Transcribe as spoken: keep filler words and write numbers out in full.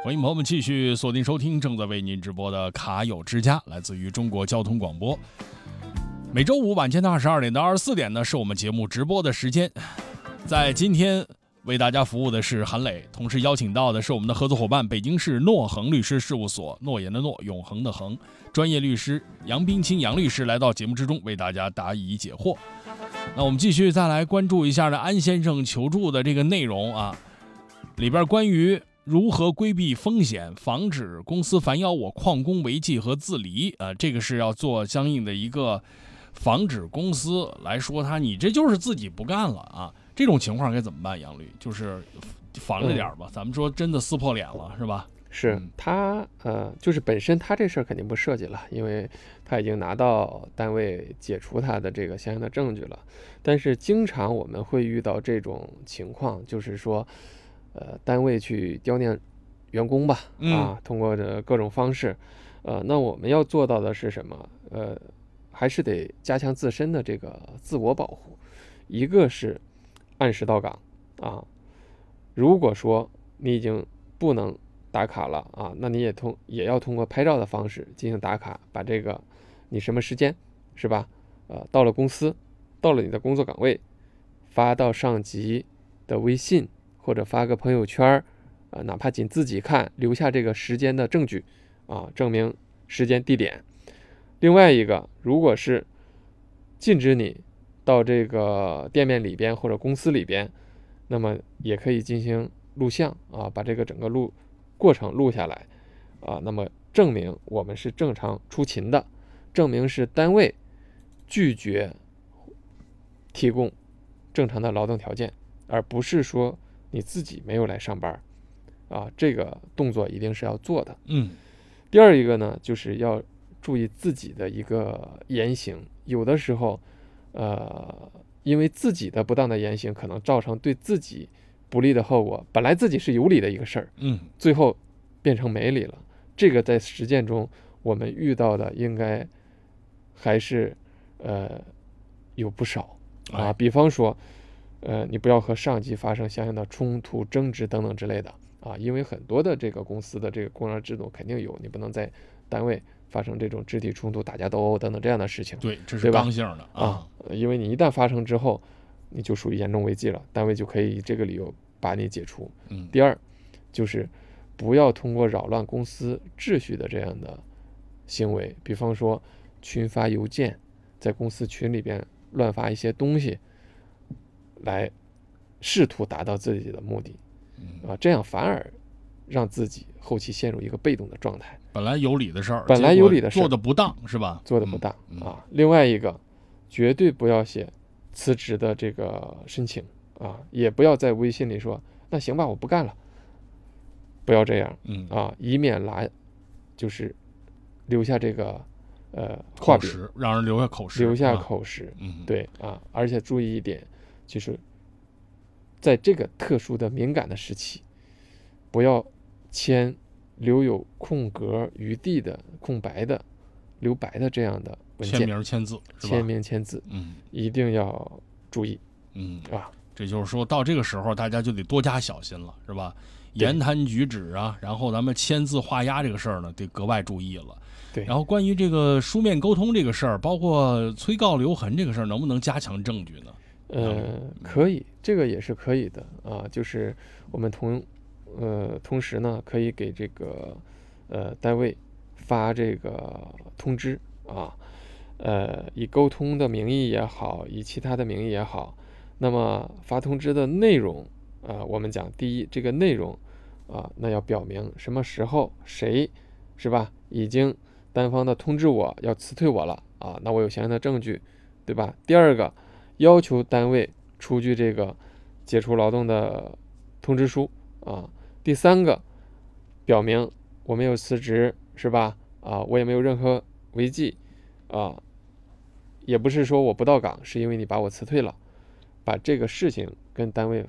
欢迎朋友们继续锁定收听正在为您直播的卡友之家，来自于中国交通广播。每周五晚间的二十二点到二十四点呢，是我们节目直播的时间。在今天为大家服务的是韩磊，同时邀请到的是我们的合作伙伴北京市诺恒律师事务所，诺言的诺，永恒的恒，专业律师杨冰清杨律师来到节目之中为大家答疑解惑。那我们继续再来关注一下呢安先生求助的这个内容啊，里边关于如何规避风险，防止公司反咬我旷工违纪和自离啊，这个是要做相应的一个防止公司来说他你这就是自己不干了啊，这种情况该怎么办？杨律就是防着点吧、嗯、咱们说真的撕破脸了是吧？ 是他呃，就是本身他这事儿肯定不涉及了，因为他已经拿到单位解除他的这个相应的证据了。但是经常我们会遇到这种情况，就是说呃，单位去刁难员工吧，啊，通过这各种方式，呃，那我们要做到的是什么？呃，还是得加强自身的这个自我保护。一个是按时到岗啊，如果说你已经不能打卡了啊，那你也通也要通过拍照的方式进行打卡，把这个你什么时间是吧？呃，到了公司，到了你的工作岗位，发到上级的微信。或者发个朋友圈啊，哪怕仅自己看，留下这个时间的证据啊，证明时间地点。另外一个，如果是禁止你到这个店面里边或者公司里边，那么也可以进行录像啊，把这个整个录过程录下来啊，那么证明我们是正常出勤的，证明是单位拒绝提供正常的劳动条件，而不是说你自己没有来上班啊，这个动作一定是要做的。 嗯， 第二一个呢，就是要注意自己的一个言行，有的时候，呃，因为自己的不当的言行，可能造成对自己不利的后果。本来自己是有理的一个事儿， 嗯， 最后变成没理了。这个在实践中我们遇到的应该还是呃有不少啊，比方说。呃，你不要和上级发生相应的冲突、争执等等之类的啊，因为很多的这个公司的这个工商制度肯定有，你不能在单位发生这种肢体冲突、打架斗殴等等这样的事情。 对，这是刚性的啊, 啊，因为你一旦发生之后，你就属于严重违纪了，单位就可以以这个理由把你解除。 嗯。 第二，就是不要通过扰乱公司秩序的这样的行为，比方说群发邮件，在公司群里边乱发一些东西。来试图达到自己的目的啊，这样反而让自己后期陷入一个被动的状态。 本来有理的事儿， 本来有理的事儿做的不当是吧？ 做的不当、 嗯、 啊。另外一个，绝对不要写辞职的这个申请啊，也不要在微信里说那行吧，我不干了，不要这样， 嗯啊，以免来就是留下这个呃话柄，让人留下口实， 留下口实， 啊、嗯， 对啊，而且注意一点。就是在这个特殊的敏感的时期，不要签留有空格余地的空白的留白的这样的文件， 签名签字是吧？ 签名签字， 嗯， 一定要注意， 嗯啊， 这就是说到这个时候大家就得多加小心了，是吧？言谈举止啊，然后咱们签字画押这个事儿呢，得格外注意了。 对， 然后关于这个书面沟通这个事儿，包括催告留痕这个事儿，能不能加强证据呢？ 呃，可以，这个也是可以的啊。就是我们同，呃，同时呢，可以给这个呃单位发这个通知啊，呃，以沟通的名义也好，以其他的名义也好。那么发通知的内容啊，我们讲第一，这个内容啊，那要表明什么时候谁是吧，已经单方的通知我要辞退我了啊，那我有相应的证据，对吧？第二个。要求单位出具这个解除劳动的通知书啊。第三个，表明我没有辞职是吧？啊，我也没有任何违纪啊，也不是说我不到岗是因为你把我辞退了，把这个事情跟单位